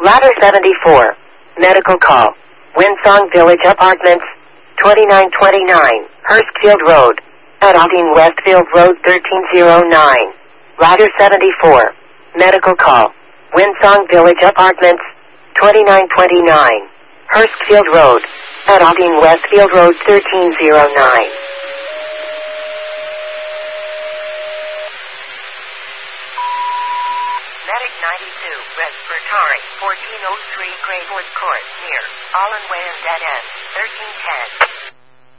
Ladder 74. Medical call. Winsong Village Apartments, 2929, Hurstfield Road. Adaltine Westfield Road 1309. Ladder 74. Medical call. Winsong Village Apartments, 2929, Hurstfield Road. Adaltine Westfield Road 1309. Medic 92, respiratory, 1403 Greenwood Court, near Allen Way and Dead End, 1310.